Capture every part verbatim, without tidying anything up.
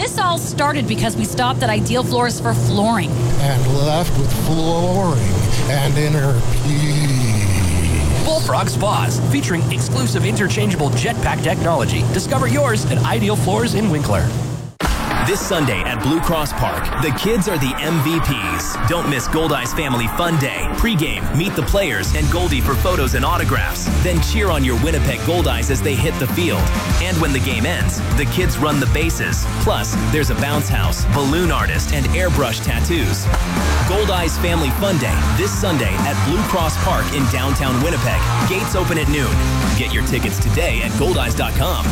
This all started because we stopped at Ideal Floors for flooring. And left with flooring and inner peace. Bullfrog Spas, featuring exclusive interchangeable jetpack technology. Discover yours at Ideal Floors in Winkler. This Sunday at Blue Cross Park, the kids are the M V Ps. Don't miss Goldeyes Family Fun Day. Pre-game, meet the players and Goldie for photos and autographs. Then cheer on your Winnipeg Goldeyes as they hit the field. And when the game ends, the kids run the bases. Plus, there's a bounce house, balloon artist, and airbrush tattoos. Goldeyes Family Fun Day this Sunday at Blue Cross Park in downtown Winnipeg. Gates open at noon. Get your tickets today at goldeyes dot com.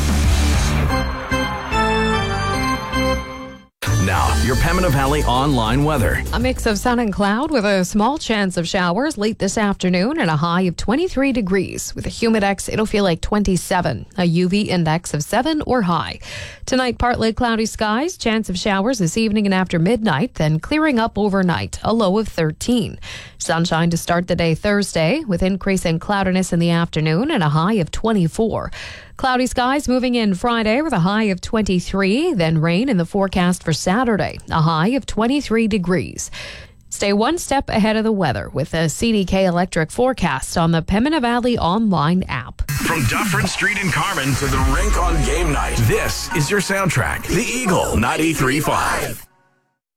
Now, your Pembina Valley online weather. A mix of sun and cloud with a small chance of showers late this afternoon and a high of twenty-three degrees. With a humidex, it'll feel like twenty-seven. A U V index of seven or high. Tonight, partly cloudy skies, chance of showers this evening and after midnight, then clearing up overnight, a low of thirteen. Sunshine to start the day Thursday, with increasing cloudiness in the afternoon and a high of twenty-four. Cloudy skies moving in Friday with a high of twenty-three, then rain in the forecast for Saturday, a high of twenty-three degrees. Stay one step ahead of the weather with a C D K Electric forecast on the Pembina Valley online app. From Dufferin Street in Carman to the rink on game night, this is your soundtrack, The Eagle ninety-three point five.